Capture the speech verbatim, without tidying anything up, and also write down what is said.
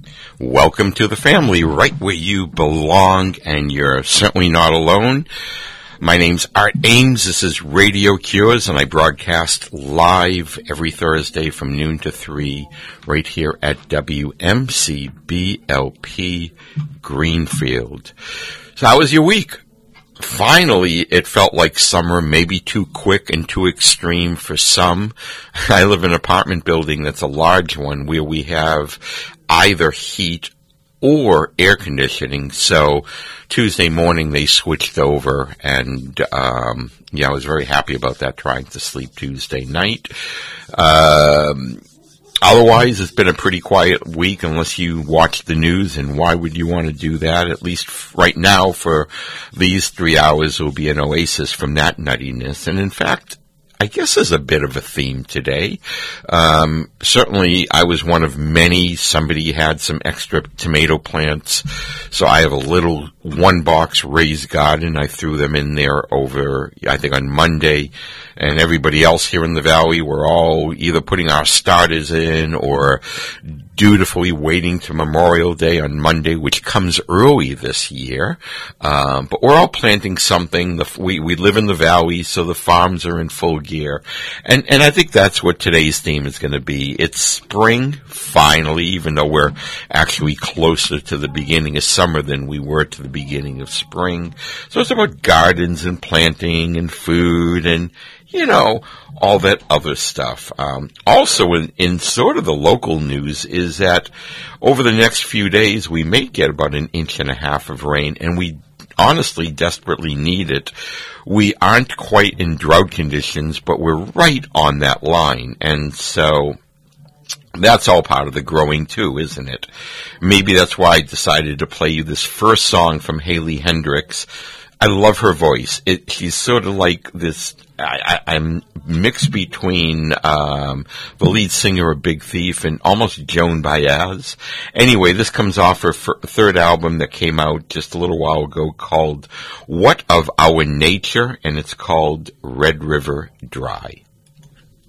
Welcome to the family, right where you belong, and you're certainly not alone. My name's Art Ames. This is Radio Cures, and I broadcast live every Thursday from noon to three right here at W M C B L P Greenfield. So how was your week? Finally, it felt like summer, maybe too quick and too extreme for some. I live in an apartment building that's a large one where we have either heat or air conditioning. So Tuesday morning they switched over, and um yeah, I was very happy about that, trying to sleep Tuesday night. Um Otherwise, it's been a pretty quiet week unless you watch the news, and why would you want to do that? At least right now, for these three hours, will be an oasis from that nuttiness. And in fact, I guess there's a bit of a theme today. Um, certainly, I was one of many. Somebody had some extra tomato plants, so I have a little one-box raised garden. I threw them in there over, I think, on Monday, and everybody else here in the valley were all either putting our starters in or dutifully waiting to Memorial Day on Monday, which comes early this year. Um, but we're all planting something. The, we, we live in the valley, so the farms are in full gear. And, and I think that's what today's theme is going to be. It's spring, finally, even though we're actually closer to the beginning of summer than we were to the beginning of spring. So it's about gardens and planting and food and, you know, all that other stuff. Um, also, in, in sort of the local news is that over the next few days, we may get about an inch and a half of rain, and we honestly desperately need it. We aren't quite in drought conditions, but we're right on that line, and so that's all part of the growing too, isn't it? Maybe that's why I decided to play you this first song from Hayley Hendricks. I love her voice. It, she's sort of like this, I, I, I'm mixed between um, the lead singer of Big Thief and almost Joan Baez. Anyway, this comes off her f- third album that came out just a little while ago called What of Our Nature, and it's called Red River Dry.